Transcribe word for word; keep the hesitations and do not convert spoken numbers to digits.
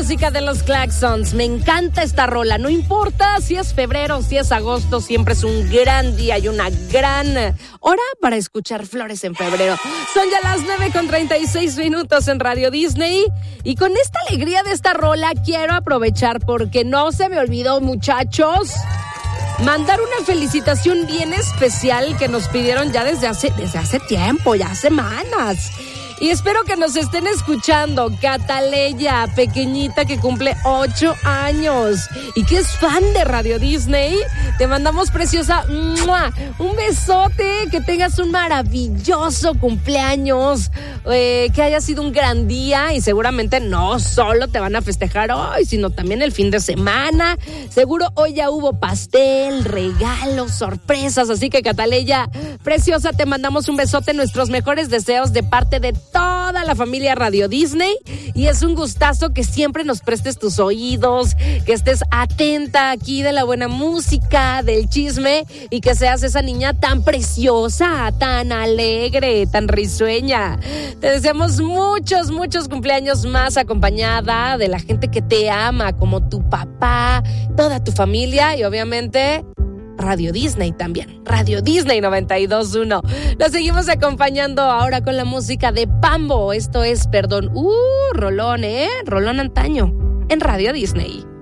música de los Claxons. Me encanta esta rola. No importa si es febrero, si es agosto, siempre es un gran día y una gran hora para escuchar Flores en Febrero. Son ya las nueve con treinta y seis minutos en Radio Disney. Y con esta alegría de esta rola quiero aprovechar porque no se me olvidó, muchachos, mandar una felicitación bien especial que nos pidieron ya desde hace, desde hace tiempo, ya semanas. Y espero que nos estén escuchando. Cataleya, pequeñita que cumple ocho años y que es fan de Radio Disney. Te mandamos, preciosa, ¡mua!, un besote, que tengas un maravilloso cumpleaños, eh, que haya sido un gran día y seguramente no solo te van a festejar hoy, sino también el fin de semana. Seguro hoy ya hubo pastel, regalos, sorpresas, así que Cataleya, preciosa, te mandamos un besote, nuestros mejores deseos de parte de toda la familia Radio Disney, y es un gustazo que siempre nos prestes tus oídos, que estés atenta aquí de la buena música, del chisme, y que seas esa niña tan preciosa, tan alegre, tan risueña. Te deseamos muchos, muchos cumpleaños más, acompañada de la gente que te ama, como tu papá, toda tu familia y obviamente Radio Disney también, Radio Disney noventa y dos punto uno. Los seguimos acompañando ahora con la música de Pambo. Esto es Perdón. Uh, rolón, ¿eh? Rolón antaño en Radio Disney.